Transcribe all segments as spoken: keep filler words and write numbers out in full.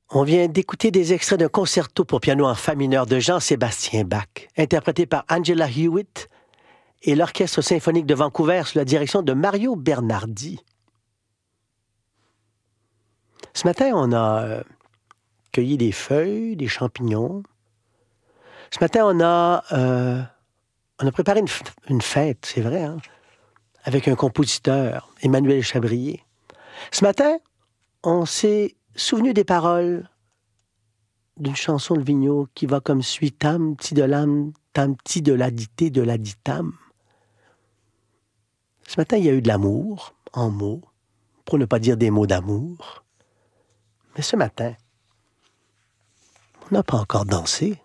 On vient d'écouter des extraits d'un concerto pour piano en fa mineur de Jean-Sébastien Bach, interprété par Angela Hewitt et l'Orchestre symphonique de Vancouver sous la direction de Mario Bernardi. Ce matin, on a euh, cueilli des feuilles, des champignons. Ce matin, on a, euh, on a préparé une, f- une fête, c'est vrai, hein, avec un compositeur, Emmanuel Chabrier. Ce matin, on s'est souvenu des paroles d'une chanson de Vigneault qui va comme suit: tam, ti de l'âme, tam, ti de la dité, de la ditam. Ce matin, il y a eu de l'amour, en mots, pour ne pas dire des mots d'amour. Mais ce matin, on n'a pas encore dansé.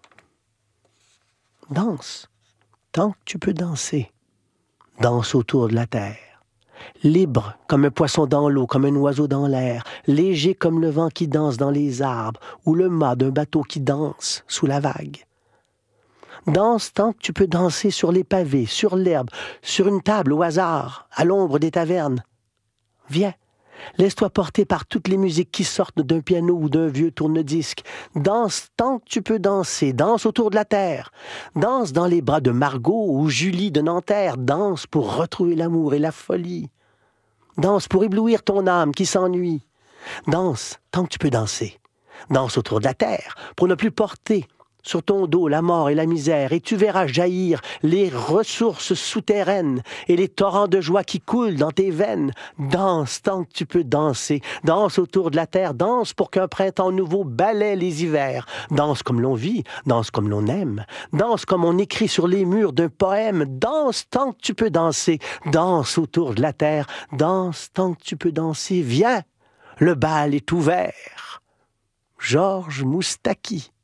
Danse, tant que tu peux danser. Danse autour de la terre. Libre comme un poisson dans l'eau, comme un oiseau dans l'air, léger comme le vent qui danse dans les arbres, ou le mât d'un bateau qui danse sous la vague. Danse tant que tu peux danser sur les pavés, sur l'herbe, sur une table au hasard, à l'ombre des tavernes. Viens, laisse-toi porter par toutes les musiques qui sortent d'un piano ou d'un vieux tourne-disque. Danse tant que tu peux danser, danse autour de la terre. Danse dans les bras de Margot ou Julie de Nanterre. Danse pour retrouver l'amour et la folie. Danse pour éblouir ton âme qui s'ennuie. Danse tant que tu peux danser. Danse autour de la terre pour ne plus porter sur ton dos la mort et la misère, et tu verras jaillir les ressources souterraines et les torrents de joie qui coulent dans tes veines. Danse tant que tu peux danser. Danse autour de la terre. Danse pour qu'un printemps nouveau balaie les hivers. Danse comme l'on vit. Danse comme l'on aime. Danse comme on écrit sur les murs d'un poème. Danse tant que tu peux danser. Danse autour de la terre. Danse tant que tu peux danser. Viens, le bal est ouvert. Georges Moustaki.